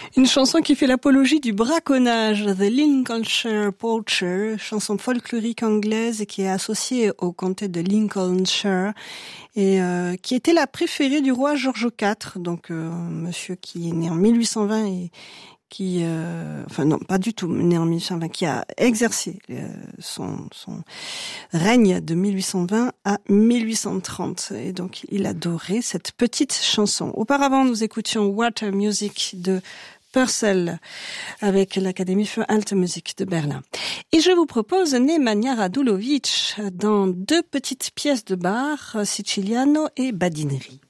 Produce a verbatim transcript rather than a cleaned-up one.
Une chanson qui fait l'apologie du braconnage, The Lincolnshire Poacher, chanson folklorique anglaise qui est associée au comté de Lincolnshire et euh, qui était la préférée du roi George quatre, donc euh, monsieur qui est né en mille huit cent vingt et qui, euh, enfin non, pas du tout né en mille huit cent vingt, qui a exercé euh, son, son règne de mille huit cent vingt à mille huit cent trente. Et donc, il adorait cette petite chanson. Auparavant, nous écoutions Water Music de Purcell avec l'Académie für Alte Musik de Berlin. Et je vous propose Nemanja Radulović dans deux petites pièces de bar, Siciliano et Badineri.